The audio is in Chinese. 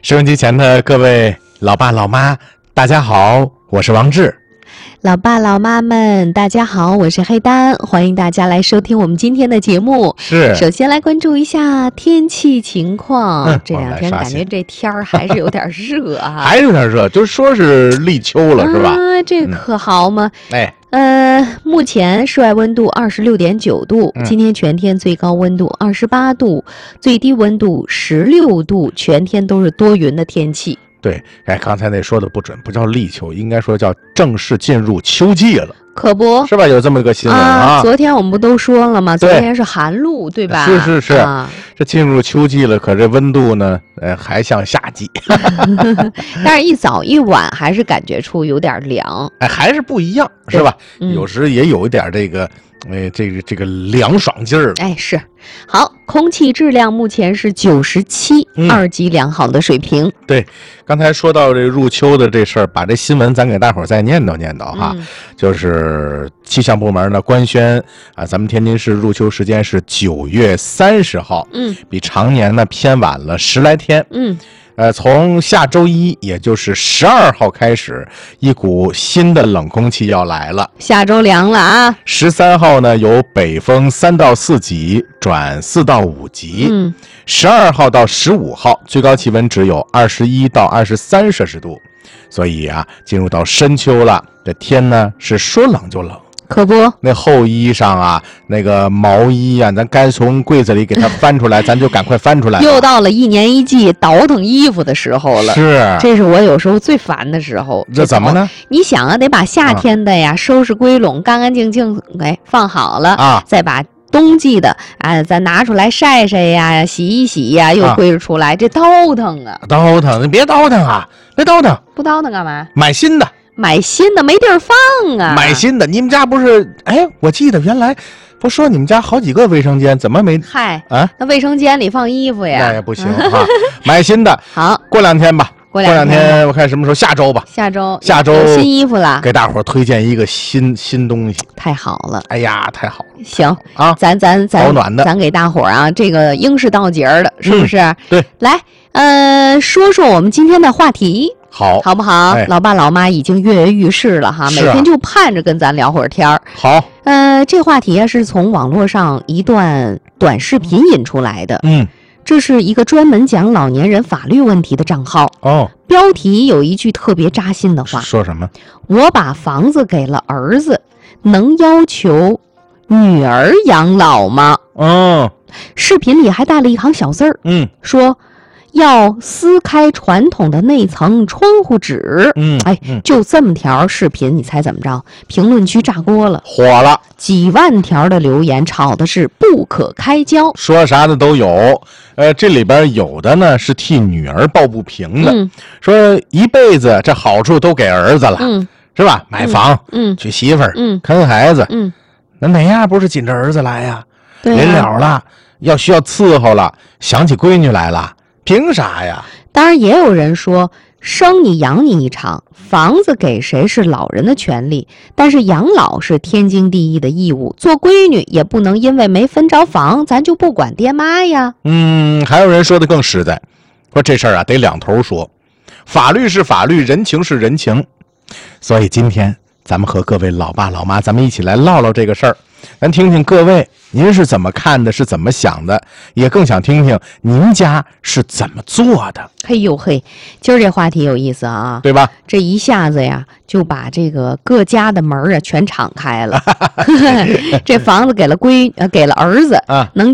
收音机前的各位老爸老妈，大家好，我是王志。 老爸老妈们，大家好，我是黑丹，欢迎大家来收听我们今天的节目。 是， 首先来关注一下天气情况。这两天感觉这天儿还是有点热啊， 还是有点热，就说是立秋了，是吧？ 这可好吗？ 目前室外温度26.9度，今天全天最高温度28度，最低温度16度，全天都是多云的天气。 对，刚才那说的不准，不叫立秋，应该说叫正式进入秋季了， 可不是吧？有这么一个新闻啊。 昨天我们不都说了吗？昨天是寒露，对吧？ 是，这进入秋季了，可这温度呢，还像夏季， 但是一早一晚还是感觉出有点凉， 还是不一样，是吧？有时也有一点这个。这个凉爽劲儿， 是好。空气质量目前是97，二级良好的水平。 对，刚才说到这入秋的这事儿，把这新闻咱给大伙儿再念叨念叨哈。就是气象部门呢官宣啊，咱们天津市入秋时间是9月30号，比常年呢偏晚了10来天。从下周一，也就是12号开始，一股新的冷空气要来了， 下周凉了啊。 13号呢，由北风3到4级转4到5级。12号到15号，最高气温只有21到23摄氏度，所以啊，进入到深秋了，这天呢是说冷就冷。 可不， 那厚衣裳啊，那个毛衣啊，咱该从柜子里给它翻出来，咱就赶快翻出来。 又到了一年一季倒腾衣服的时候了，这是我有时候最烦的时候。 这怎么呢？ 你想啊，得把夏天的呀收拾归拢，干干净净，放好了啊，再把冬季的咱拿出来晒晒呀，洗一洗呀，又归置出来，这倒腾啊！ 倒腾，你别倒腾啊，别倒腾， 不倒腾干嘛？ 买新的。 买新的没地儿放啊！ 买新的，你们家不是？我记得原来不说你们家好几个卫生间，怎么没？ 那卫生间里放衣服呀？ 那也不行哈，买新的。 好， 过2天吧。过2天，我看什么时候？下周吧。下周有新衣服了， 给大伙儿推荐一个新东西。 太好了！ 哎呀，太好了！ 行啊， 咱保暖的， 咱给大伙儿啊，这个应是到节的，是不是？ 对， 来，说说我们今天的话题。好不好？老爸老妈已经跃跃欲试了哈，每天就盼着跟咱聊会儿天儿。 好， 这话题啊是从网络上一段短视频引出来的。这是一个专门讲老年人法律问题的账号。标题有一句特别扎心的话， 说什么？ 我把房子给了儿子，能要求女儿养老吗？视频里还带了一行小字儿，说要撕开传统的那层窗户纸。就这么条视频，你猜怎么着？评论区炸锅了， 火了， 几万条的留言，吵的是不可开交， 说啥的都有。这里边有的呢是替女儿抱不平的，说一辈子这好处都给儿子了，是吧？买房，娶媳妇儿，看孩子，那哪样不是紧着儿子来呀？临了了，要需要伺候了，想起闺女来了。凭啥呀？ 当然也有人说，生你养你一场，房子给谁是老人的权利，但是养老是天经地义的义务，做闺女也不能因为没分着房咱就不管爹妈呀。 还有人说的更实在，说这事儿啊得两头说，法律是法律，人情是人情。所以今天咱们和各位老爸老妈，咱们一起来唠唠这个事儿，咱听听各位您是怎么看的，是怎么想的，也更想听听您家是怎么做的。 嘿呦嘿，今儿这话题有意思啊， 对吧？ 这一下子呀就把这个各家的门啊全敞开了。这房子给了儿子能